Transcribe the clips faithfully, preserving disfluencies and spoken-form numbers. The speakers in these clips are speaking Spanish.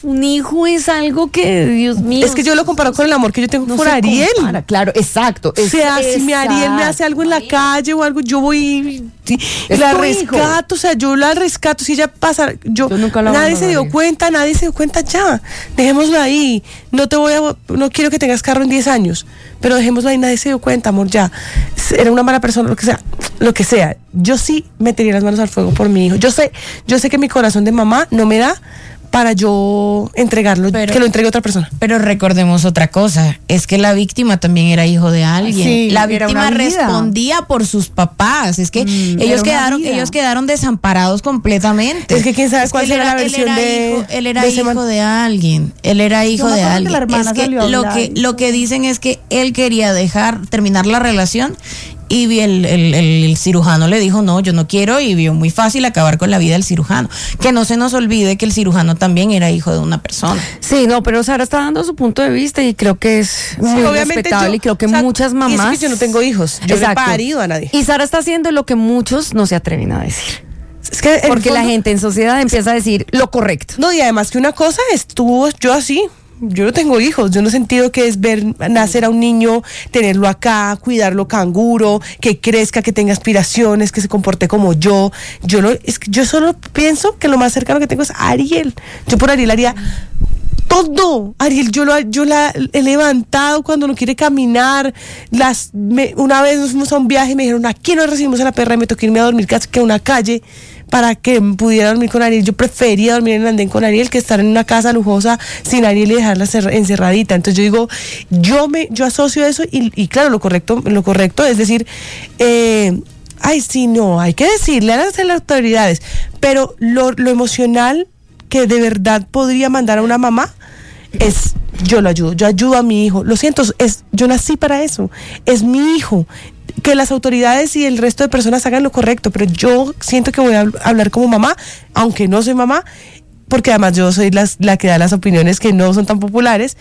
Un hijo es algo que, Dios mío. Es que yo lo comparo con el amor que yo tengo no por se Ariel. compara, claro, exacto. O sea, si mi Ariel me hace algo en la calle o algo, yo voy y, y Es la tu rescato, hijo. o sea, yo la rescato. Si ella pasa, yo, Yo nunca la nadie abandono, se dio Ariel. cuenta, nadie se dio cuenta ya. Dejémoslo ahí. No te voy a, no quiero que tengas carro en diez años, pero dejémoslo ahí, nadie se dio cuenta, amor, ya. Era una mala persona, lo que sea, lo que sea. Yo sí metería las manos al fuego por mi hijo. Yo sé, yo sé que mi corazón de mamá no me da para yo entregarlo, Pero- que lo entregue a otra persona. Pero recordemos otra cosa, es que la víctima también era hijo de alguien. Sí, la era víctima una vida. respondía por sus papás. Es que Mm, era ellos una quedaron, vida. ellos quedaron desamparados completamente. Es que quién sabe Es cuál él será era- la él versión era de- hijo- él era de ese hijo man. de alguien. Él era hijo me de acuerdo que alguien. la hermana Es que salió a lo hablar que y lo que dicen es que él quería dejar terminar la relación y vi el, el, el cirujano le dijo no, yo no quiero, y vio muy fácil acabar con la vida del cirujano. Que no se nos olvide que el cirujano también era hijo de una persona. Sí, no, pero Sara está dando su punto de vista y creo que es muy obviamente respetable yo- y creo que o sea, muchas y mamás... es que yo no tengo hijos, yo no he parido a nadie. Y Sara está haciendo lo que muchos no se atreven a decir. Es que en Porque el la fondo- gente en sociedad empieza a decir lo correcto. No, y además que una cosa es tú, yo así, yo no tengo hijos, yo no he sentido que es ver nacer a un niño, tenerlo acá, cuidarlo canguro, que crezca, que tenga aspiraciones, que se comporte como yo. Yo no, es que yo solo pienso que lo más cercano que tengo es Ariel. Yo por Ariel haría todo. Ariel, yo lo yo la he levantado cuando no quiere caminar. Las me- una vez nos fuimos a un viaje y me dijeron, aquí no recibimos a la perra, y me tocó irme a dormir casi que a una calle para que pudiera dormir con Ariel. Yo prefería dormir en el andén con Ariel que estar en una casa lujosa sin Ariel y dejarla cerra- encerradita. Entonces yo digo, yo me yo asocio eso y, y claro, lo correcto lo correcto es decir, eh, ay, sí, no, hay que decirle a las, a las autoridades, pero lo, lo emocional que de verdad podría mandar a una mamá es, yo lo ayudo, yo ayudo a mi hijo, lo siento, es, yo nací para eso, es mi hijo. Que las autoridades y el resto de personas hagan lo correcto, pero yo siento que voy a hablar como mamá, aunque no soy mamá, porque además yo soy las, la que da las opiniones que no son tan populares,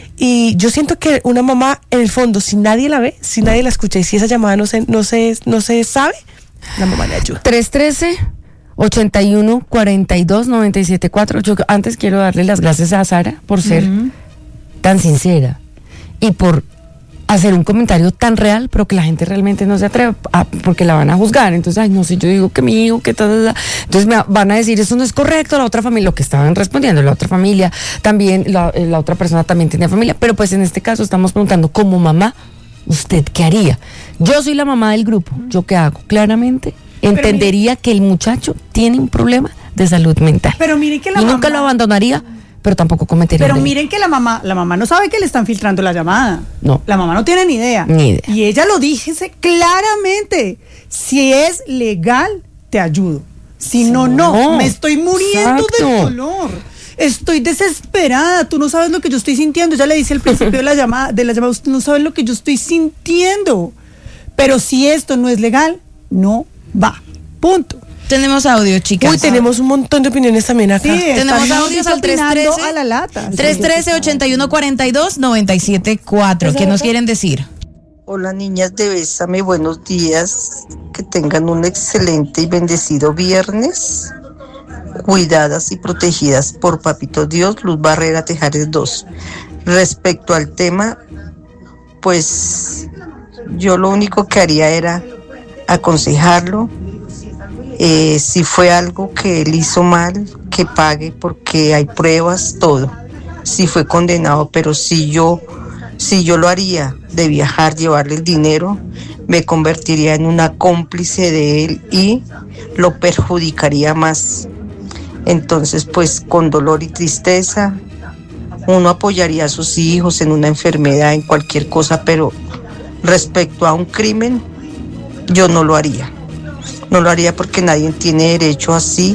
y yo siento que una mamá, en el fondo, si nadie la ve, si nadie la escucha, y si esa llamada no se, no se, no se sabe, la mamá le ayuda. tres uno tres, ocho uno, cuatro dos, nueve siete cuatro. Yo antes quiero darle las gracias a Sara por ser Ujú. tan sincera y por hacer un comentario tan real, pero que la gente realmente no se atreve a, porque la van a juzgar. Entonces, ay, no sé, yo digo que mi hijo, que tal, tal, tal. Entonces me van a decir, eso no es correcto, la otra familia, lo que estaban respondiendo, la otra familia también, la, la otra persona también tiene familia, pero pues en este caso estamos preguntando, como mamá, ¿usted qué haría? Yo soy la mamá del grupo, ¿yo qué hago? Claramente entendería que el muchacho tiene un problema de salud mental. Pero miren que la y nunca mamá- lo abandonaría, pero tampoco cometería Pero un miren que la mamá, la mamá no sabe que le están filtrando la llamada. No. La mamá no tiene ni idea. Ni idea. Y ella lo dice claramente. Si es legal, te ayudo. Si no, no. no. Me estoy muriendo Exacto. de dolor. Estoy desesperada. Tú no sabes lo que yo estoy sintiendo. Ya le dice al principio de la llamada, de la llamada, usted no sabe lo que yo estoy sintiendo. Pero si esto no es legal, no va. Punto. Tenemos audio, chicas. Uy, tenemos un montón de opiniones también acá. Sí, Tenemos están audios al opinando tres uno tres, a la lata. tres uno tres, ocho uno cuatro dos, nueve siete cuatro. ¿Qué nos quieren decir? Hola niñas de Bésame, buenos días. Que tengan un excelente y bendecido viernes. Cuidadas y protegidas por Papito Dios, Luz Barrera Tejares dos. Respecto al tema, pues yo lo único que haría era aconsejarlo. Eh, si fue algo que él hizo mal, que pague porque hay pruebas, todo. Si fue condenado, pero si yo, si yo lo haría de viajar, llevarle el dinero, me convertiría en una cómplice de él y lo perjudicaría más. Entonces, pues con dolor y tristeza, uno apoyaría a sus hijos en una enfermedad, en cualquier cosa, pero respecto a un crimen, yo no lo haría. No lo haría porque nadie tiene derecho así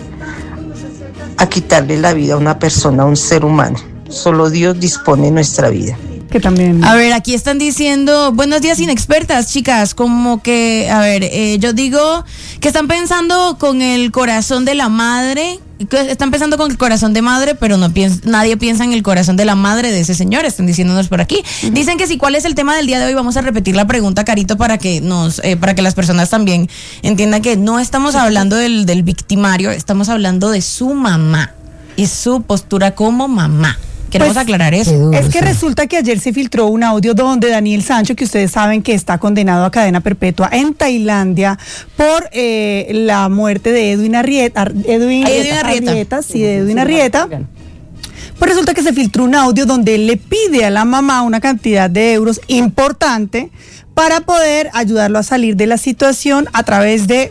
a quitarle la vida a una persona, a un ser humano. Solo Dios dispone nuestra vida. Que también. A ver, aquí están diciendo, buenos días inexpertas, chicas, como que, a ver, eh, yo digo que están pensando con el corazón de la madre, que están pensando con el corazón de madre, pero no piensa, nadie piensa en el corazón de la madre de ese señor, están diciéndonos por aquí. Uh-huh. Dicen que sí, ¿cuál es el tema del día de hoy? Vamos a repetir la pregunta, Carito, para que nos, eh, para que las personas también entiendan que no estamos hablando del, del victimario, estamos hablando de su mamá. y su postura como mamá. Queremos Pues, aclarar eso. qué duro, Es que sí. resulta que ayer se filtró un audio donde Daniel Sancho, que ustedes saben que está condenado a cadena perpetua en Tailandia por eh, la muerte de Edwin Arrieta, Ar- Edwin, Edwin Arrieta. Arrieta, sí, de Edwin Arrieta. Pues resulta que se filtró un audio donde él le pide a la mamá una cantidad de euros importante para poder ayudarlo a salir de la situación a través de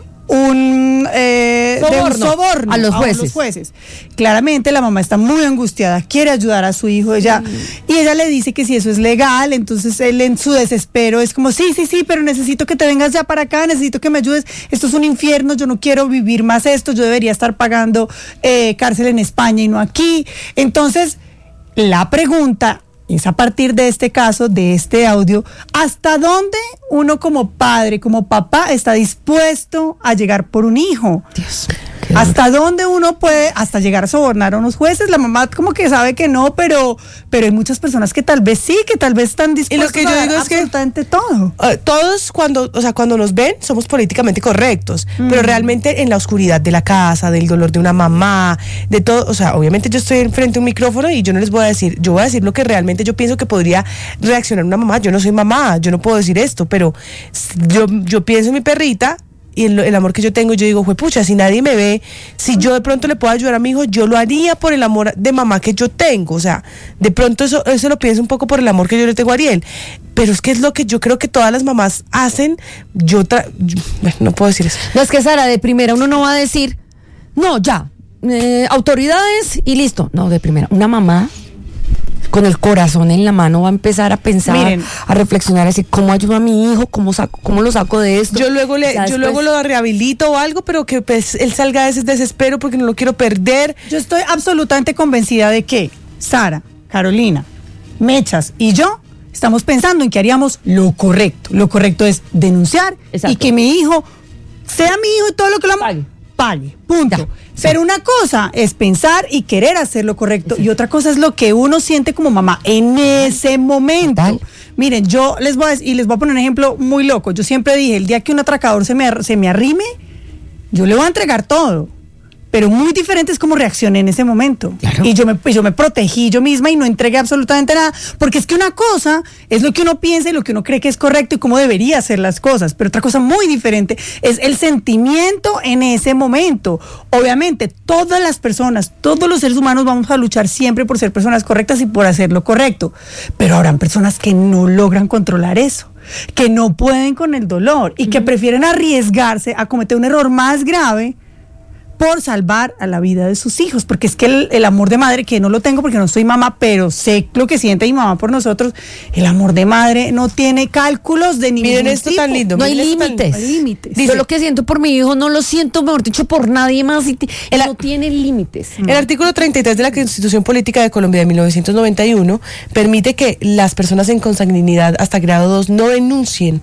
un, eh, de un Soborno soborno a los jueces. jueces. Claramente la mamá está muy angustiada, quiere ayudar a su hijo, ella, y ella le dice que si eso es legal, entonces él en su desespero es como, sí, sí, sí, pero necesito que te vengas ya para acá, necesito que me ayudes, esto es un infierno, yo no quiero vivir más esto, yo debería estar pagando eh, cárcel en España y no aquí. Entonces, la pregunta es a partir de este caso, de este audio, ¿hasta dónde uno como padre, como papá, está dispuesto a llegar por un hijo? Dios, qué duro. ¿Hasta dónde uno puede, hasta llegar a sobornar a unos jueces? La mamá como que sabe que no, pero, pero hay muchas personas que tal vez sí, que tal vez están dispuestas que yo a dar digo es que- absolutamente todo. Uh, todos cuando, o sea, cuando nos ven somos políticamente correctos, Mm. pero realmente en la oscuridad de la casa, del dolor de una mamá, de todo, o sea, obviamente yo estoy enfrente a un micrófono y yo no les voy a decir, yo voy a decir lo que realmente yo pienso que podría reaccionar una mamá. Yo no soy mamá, yo no puedo decir esto, pero s- yo, yo pienso en mi perrita y el, el amor que yo tengo, yo digo, pucha, si nadie me ve, si yo de pronto le puedo ayudar a mi hijo, yo lo haría por el amor de mamá que yo tengo. O sea, de pronto eso, eso lo pienso un poco por el amor que yo le tengo a Ariel. Pero es que es lo que yo creo que todas las mamás hacen. Yo, tra- yo- bueno, no puedo decir eso. No, es que Sara, de primera uno no va a decir, no, ya, eh, autoridades y listo. No, de primera, una mamá con el corazón en la mano va a empezar a pensar, Miren. a reflexionar, así, ¿cómo ayudo a mi hijo? ¿Cómo saco, cómo lo saco de esto? Yo luego le, Ya yo después- luego lo rehabilito o algo, pero que pues él salga de ese desespero porque no lo quiero perder. Yo estoy absolutamente convencida de que Sara, Carolina, Mechas y yo estamos pensando en que haríamos lo correcto. Lo correcto es denunciar Exacto. y que mi hijo sea mi hijo y todo lo que lo Pague. pague. Punto. Ya, sí. Pero una cosa es pensar y querer hacer lo correcto y otra cosa es lo que uno siente como mamá en ese momento. Total. Miren, yo les voy a decir, y les voy a poner un ejemplo muy loco. Yo siempre dije, el día que un atracador se me, ar- se me arrime, yo le voy a entregar todo. Pero muy diferente es cómo reaccioné en ese momento. Claro. Y yo me, pues yo me protegí yo misma y no entregué absolutamente nada. Porque es que una cosa es lo que uno piensa y lo que uno cree que es correcto y cómo debería hacer las cosas. Pero otra cosa muy diferente es el sentimiento en ese momento. Obviamente, todas las personas, todos los seres humanos vamos a luchar siempre por ser personas correctas y por hacer lo correcto. Pero habrán personas que no logran controlar eso, que no pueden con el dolor y que prefieren arriesgarse a cometer un error más grave por salvar a la vida de sus hijos, porque es que el, el amor de madre, que no lo tengo porque no soy mamá, pero sé lo que siente mi mamá por nosotros, el amor de madre no tiene cálculos de ningún Miren esto tipo. tan lindo. No hay miren esto tan- límites. No hay límites. Yo lo que siento por mi hijo no lo siento, mejor dicho, por nadie más. Y ti- El- no tiene límites. El artículo treinta y tres de la Constitución Política de Colombia de mil novecientos noventa y uno permite que las personas en consanguinidad hasta grado dos no denuncien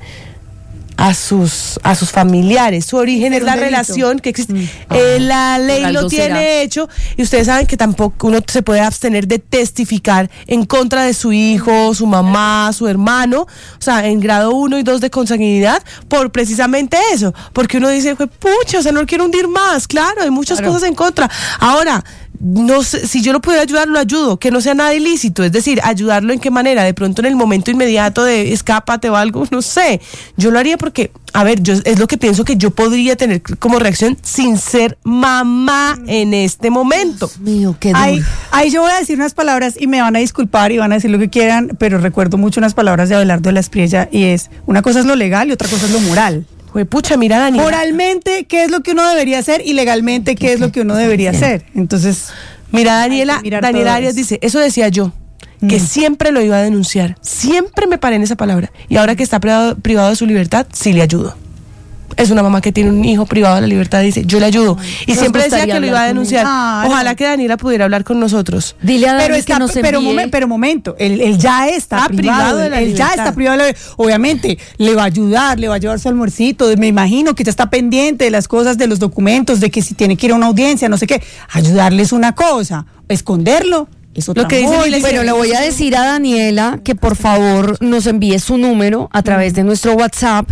a sus a sus familiares. Su origen Es es un la delito. relación que existe. Eh, la ley por lo algo tiene será. hecho y ustedes saben que tampoco uno se puede abstener de testificar en contra de su hijo, su mamá, su hermano, o sea, en grado uno y dos de consanguinidad por precisamente eso, porque uno dice, "Jue pucha, o sea, no lo quiero hundir más", claro, hay muchas Claro. cosas en contra. Ahora, no sé, si yo lo pudiera ayudar, lo ayudo, que no sea nada ilícito, es decir, ayudarlo en qué manera, de pronto en el momento inmediato de escápate o algo, no sé, yo lo haría porque, a ver, yo es lo que pienso que yo podría tener como reacción sin ser mamá en este momento. Dios mío, qué duro. Ahí, ahí yo voy a decir unas palabras y me van a disculpar y van a decir lo que quieran, pero recuerdo mucho unas palabras de Abelardo de la Espriella y es, una cosa es lo legal y otra cosa es lo moral. Jue pucha, mira, Daniela. Moralmente, ¿qué es lo que uno debería hacer? Y legalmente, ¿qué es lo que uno debería hacer? Entonces, Mira, Daniela, Hay que mirar Daniela todo Arias eso. dice, eso decía yo, que Mm. siempre lo iba a denunciar, siempre me paré en esa palabra, y ahora que está privado, privado de su libertad, sí le ayudo. Es una mamá que tiene un hijo privado de la libertad, dice, yo le ayudo, y Nos siempre decía gustaría que lo iba a hablar con denunciar. él. Ah, Ojalá no. que Daniela pudiera hablar con nosotros. Dile a Dani pero que está, nos pero, envíe- momen- pero momento, él, él ya está, Ah, privado, privado de la él ya libertad. está privado de la libertad. Obviamente, le va a ayudar, le va a llevar su almuercito, me imagino que ya está pendiente de las cosas, de los documentos, de que si tiene que ir a una audiencia, no sé qué, ayudarle es una cosa, esconderlo es otra. Lo que dice muy Miles- diferente. Bueno, le voy a decir a Daniela que por favor nos envíe su número a través de nuestro WhatsApp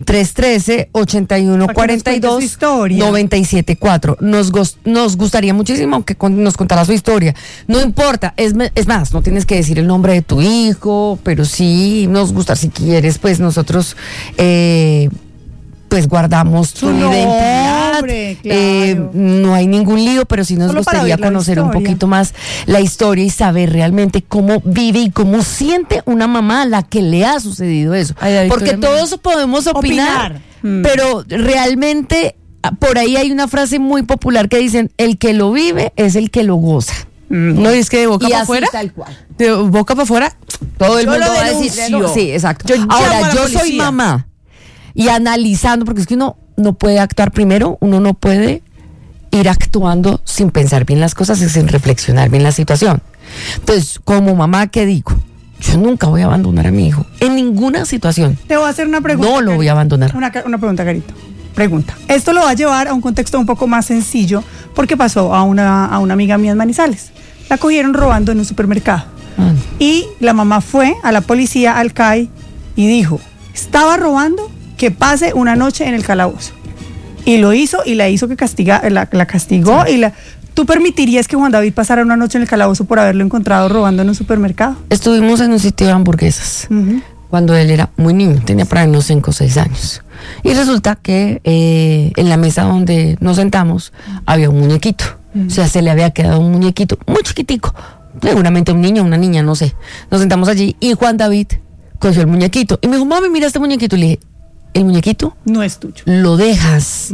tres uno tres, ocho uno cuatro dos, nueve siete cuatro. Nos, gos- nos gustaría muchísimo que con- nos contara su historia. No importa, es, me- es más, no tienes que decir el nombre de tu hijo, pero sí nos gusta, si quieres, pues nosotros eh, pues guardamos tu Su identidad. nombre, claro. Eh, no hay ningún lío, pero sí nos Solo para gustaría oír la conocer un historia. poquito más la historia y saber realmente cómo vive y cómo siente una mamá a la que le ha sucedido eso. Ay, ay, Porque Victoria, todos podemos opinar, Opinar. pero realmente ah, por ahí hay una frase muy popular que dicen, el que lo vive es el que lo goza. No, y es que de boca Y para así afuera, tal cual. de boca para afuera, Todo el Yo mundo lo va a decir, denuncio. sí, exacto. Yo llamo Ahora, a la yo soy policía. mamá y analizando, porque es que uno no puede actuar primero, uno no puede ir actuando sin pensar bien las cosas y sin reflexionar bien la situación. Entonces, como mamá, ¿qué digo? Yo nunca voy a abandonar a mi hijo, en ninguna situación. Te voy a hacer una pregunta. No lo voy a Carito. abandonar. Una, ca- una pregunta, Carito. Pregunta. Esto lo va a llevar a un contexto un poco más sencillo porque pasó a una, a una amiga mía en Manizales. La cogieron robando en un supermercado. Ah, Y la mamá fue a la policía, al C A I, y dijo, estaba robando, que pase una noche en el calabozo. Y lo hizo y la hizo que castiga, la, la castigó y la... ¿Tú permitirías que Juan David pasara una noche en el calabozo por haberlo encontrado robando en un supermercado? Estuvimos en un sitio de hamburguesas Ujú. cuando él era muy niño, tenía para unos cinco o seis años. Y resulta que eh, en la mesa donde nos sentamos había un muñequito. O sea, se le había quedado un muñequito muy chiquitico, seguramente un niño o una niña, no sé. Nos sentamos allí y Juan David cogió el muñequito y me dijo, mami, mira este muñequito. Y le dije, ¿el muñequito? No es tuyo. Lo dejas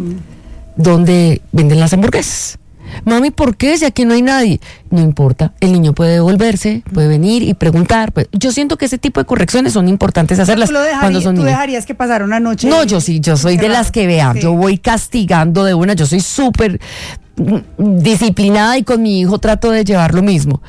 donde venden las hamburguesas. Mami, ¿por qué? Si aquí no hay nadie. No importa, el niño puede devolverse, puede venir y preguntar. Pues, yo siento que ese tipo de correcciones son importantes hacerlas ¿Tú, lo dejarías, cuando son tú niños. dejarías que pasara una noche? No, yo sí, yo soy de encerrado? las que vean, Sí. yo voy castigando de una, yo soy súper mm, disciplinada y con mi hijo trato de llevar lo mismo.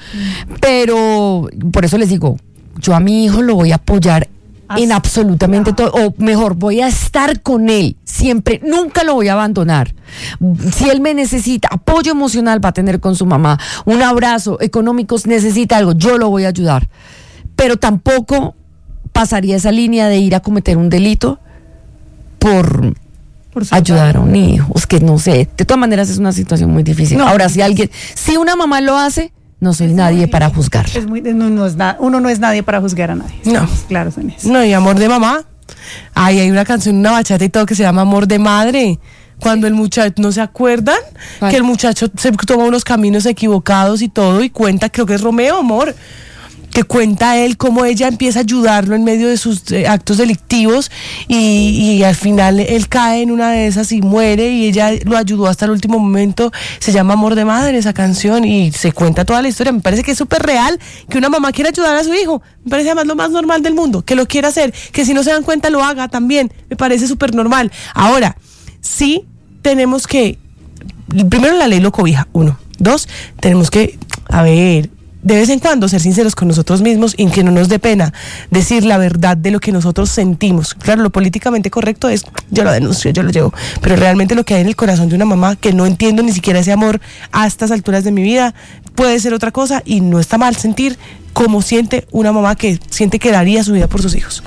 Pero por eso les digo, yo a mi hijo lo voy a apoyar Así, en absolutamente claro. todo, o mejor, voy a estar con él siempre, nunca lo voy a abandonar. Si él me necesita apoyo emocional, va a tener con su mamá, un abrazo económico, necesita algo, yo lo voy a ayudar. Pero tampoco pasaría esa línea de ir a cometer un delito por Por su ayudar a un hijo. Es que no sé, de todas maneras es una situación muy difícil. No. Ahora, si alguien, si una mamá lo hace, no soy Es nadie muy- para juzgarla. Es muy, no, no es na- uno no es nadie para juzgar a nadie. No. Estamos claros en eso. no, y amor de mamá. Ay, hay una canción, una bachata y todo que se llama Amor de Madre. Cuando el muchacho, ¿no se acuerdan? ¿Cuál? Que el muchacho se toma unos caminos equivocados y todo y cuenta, creo que es Romeo, amor, que cuenta él cómo ella empieza a ayudarlo en medio de sus eh, actos delictivos y, y al final él cae en una de esas y muere y ella lo ayudó hasta el último momento. Se llama Amor de Madre esa canción y se cuenta toda la historia. Me parece que es súper real que una mamá quiera ayudar a su hijo. Me parece además lo más normal del mundo, que lo quiera hacer, que si no se dan cuenta lo haga también. Me parece súper normal. Ahora, sí tenemos que, primero la ley lo cobija, uno. Dos, tenemos que, a ver, de vez en cuando ser sinceros con nosotros mismos y que no nos dé pena decir la verdad de lo que nosotros sentimos. Claro, lo políticamente correcto es yo lo denuncio, yo lo llevo, pero realmente lo que hay en el corazón de una mamá que no entiendo ni siquiera ese amor a estas alturas de mi vida puede ser otra cosa y no está mal sentir como siente una mamá que siente que daría su vida por sus hijos.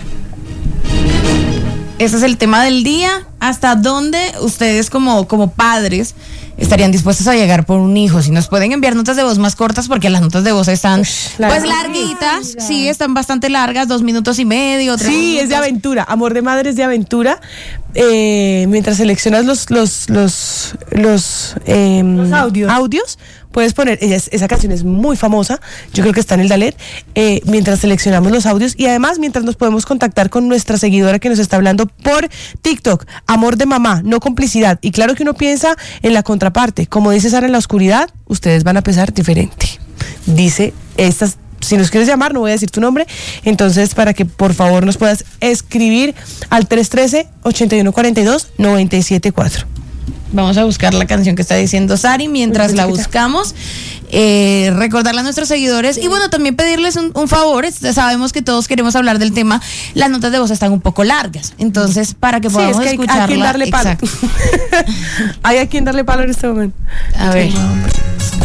Ese es el tema del día. ¿Hasta dónde ustedes como, como padres estarían dispuestos a llegar por un hijo? Si nos pueden enviar notas de voz más cortas, porque las notas de voz están pues largas. larguitas, sí, están bastante largas, dos minutos y medio. tres Sí, es de minutos. aventura. Amor de Madre es de aventura. Eh, mientras seleccionas los los los los, em, Los audios. audios, puedes poner, ella es- esa canción es muy famosa, yo creo que está en el Dalet, eh, mientras seleccionamos los audios y además mientras nos podemos contactar con nuestra seguidora que nos está hablando por TikTok, Amor de Mamá, no complicidad. Y claro que uno piensa en la contraparte, como dice Sara en la oscuridad, ustedes van a pensar diferente. Dice estas. Si nos quieres llamar, no voy a decir tu nombre, entonces para que por favor nos puedas escribir al tres uno tres, ocho uno cuatro dos, nueve siete cuatro. Vamos a buscar la canción que está diciendo Sari mientras la buscamos. Eh, recordarle a nuestros seguidores y bueno, también pedirles un, un favor. Este, sabemos que todos queremos hablar del tema. Las notas de voz están un poco largas, entonces para que Sí, podamos es que hay, escucharla. hay quien darle palo. Exacto. Hay a quien darle palo en este momento. A ver. Sí, no, hombre.